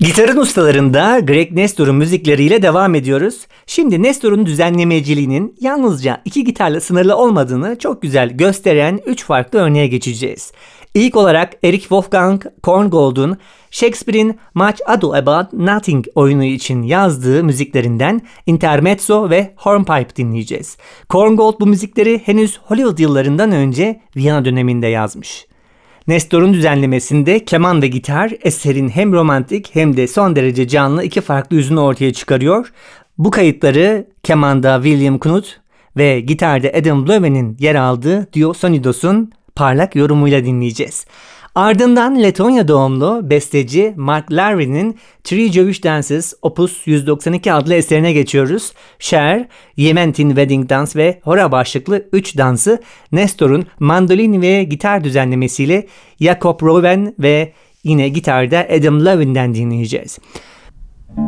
Gitarın ustalarında Greg Nestor'un müzikleriyle devam ediyoruz. Şimdi Nestor'un düzenlemeciliğinin yalnızca iki gitarla sınırlı olmadığını çok güzel gösteren 3 farklı örneğe geçeceğiz. İlk olarak Erich Wolfgang Korngold'un Shakespeare'in Much Ado About Nothing oyunu için yazdığı müziklerinden Intermezzo ve Hornpipe dinleyeceğiz. Korngold bu müzikleri henüz Hollywood yıllarından önce Viyana döneminde yazmış. Nestor'un düzenlemesinde keman ve gitar eserin hem romantik hem de son derece canlı iki farklı yüzünü ortaya çıkarıyor. Bu kayıtları kemanda William Knut ve gitarda Adam Löwen'in yer aldığı Diosonidos'un parlak yorumuyla dinleyeceğiz. Ardından Letonya doğumlu besteci Mark Larvin'in Three Jewish Dances Opus 192 adlı eserine geçiyoruz. Cher, Yementin Wedding Dance ve Hora başlıklı 3 dansı Nestor'un mandolin ve gitar düzenlemesiyle Jakob Rowen ve yine gitarda Adam Löwen'den dinleyeceğiz.